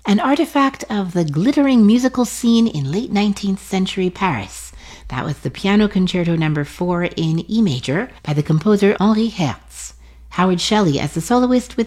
an artifact of the glittering musical scene in late 19th century Paris. That was the Piano Concerto No. 4 in E major by the composer Henri Herz. Howard Shelley as the soloist with